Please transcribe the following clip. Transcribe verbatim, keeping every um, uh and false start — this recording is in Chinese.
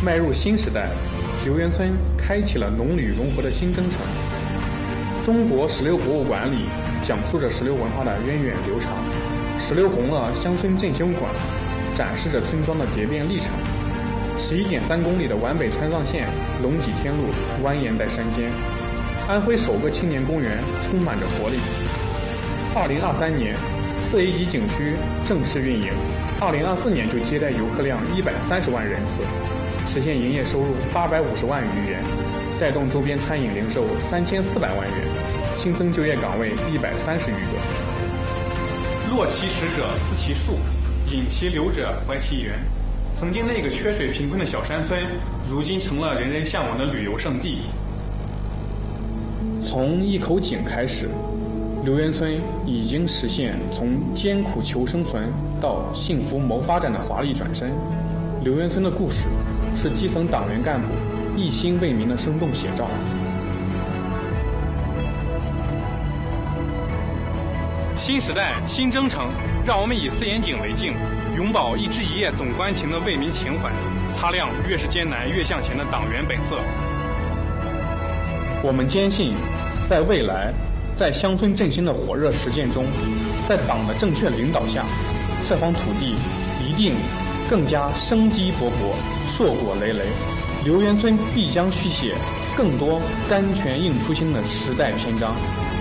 迈入新时代，刘源村开启了农旅融合的新征程。中国石榴博物馆里讲述着石榴文化的源远流长，石榴红了乡村振兴馆展示着村庄的蝶变历程。十一点三公里的皖北川藏线龙脊天路蜿蜒在山间，安徽首个青年公园充满着活力。二零二三年，四 A 级景区正式运营，二零二四年就接待游客量一百三十万人次，实现营业收入八百五十万余元，带动周边餐饮零售三千四百万元，新增就业岗位一百三十余个。落其实者思其树，饮其流者怀其源。曾经那个缺水贫困的小山村，如今成了人人向往的旅游胜地。从一口井开始，刘源村已经实现从艰苦求生存到幸福谋发展的华丽转身。刘源村的故事是基层党员干部一心为民的生动写照。新时代新征程，让我们以四眼井为镜，永葆一枝一叶总关情的为民情怀，擦亮越是艰难越向前的党员本色。我们坚信，在未来，在乡村振兴的火热实践中，在党的正确领导下，这方土地一定更加生机勃勃，硕果累累。刘源村必将续写更多甘泉映初心的时代篇章。